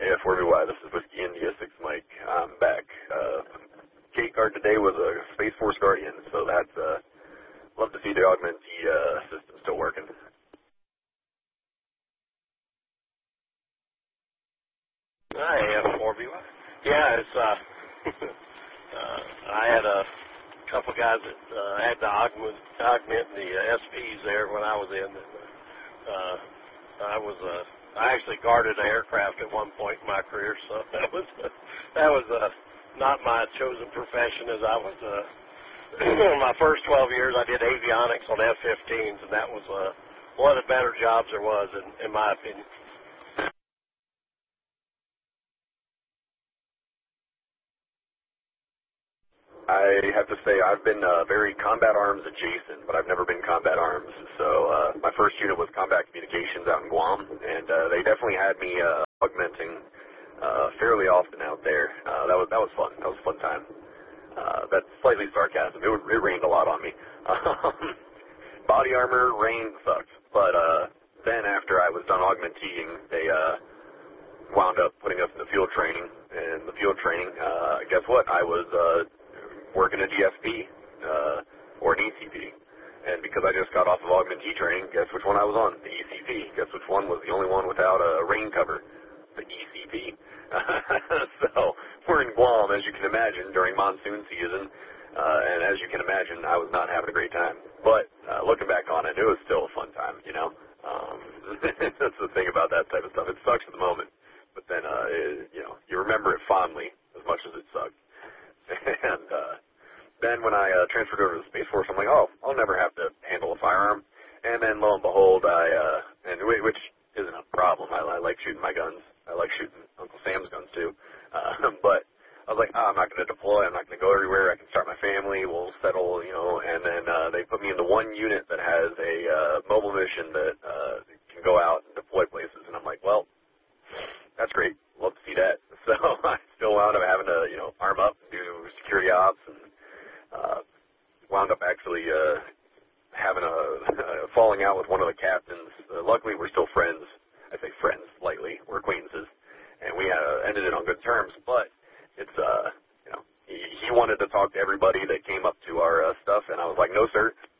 AF4BY, this is Whiskey India 6 Mike. I'm back. Gate guard today was a Space Force Guardian, so that's, love to see the Augmentee system still working. Hi, AF4BY. Yeah, it's, I had a couple guys that had to augment the SPs there when I was in. I actually guarded an aircraft at one point in my career, so that was not my chosen profession. As I was my first 12 years, I did avionics on F-15s, and that was one of the better jobs there was, in my opinion. I have to say I've been very combat arms adjacent, but I've never been combat arms. So my first unit was combat communications out in Guam, and they definitely had me augmenting fairly often out there. That was fun. That was a fun time. That's slightly sarcasm. It rained a lot on me. Body armor, rain sucked. But then after I was done augmenting, they wound up putting us in the field training. And the field training, guess what? I was working a GFP or an ECP. And because I just got off of augmentee training, guess which one I was on? The ECP. Guess which one was the only one without a rain cover? The ECP. So we're in Guam, as you can imagine, during monsoon season. And as you can imagine, I was not having a great time. But looking back on it, it was still a fun time, you know. That's the thing about that type of stuff. It sucks at the moment, but then, you know, you remember it fondly as much as it sucked. And then when I transferred over to the Space Force, I'm like, oh, I'll never have to handle a firearm. And then lo and behold, which isn't a problem. I like shooting my guns. I like shooting Uncle Sam's guns too. But I was like, I'm not going to deploy. I'm not going to go everywhere. I can start my family. We'll settle, you know. And then they put me into one unit that has a mobile mission that can go out and deploy places. And I'm like, well, that's great. Love to see that. So I still wound up having to, you know, arm up and do security ops, and wound up actually having a falling out with one of the captains. Luckily, we're still friends. I say friends lightly. We're acquaintances, and we ended it on good terms. But it's, you know, he wanted to talk to everybody that came up to our stuff, and I was like, no, sir.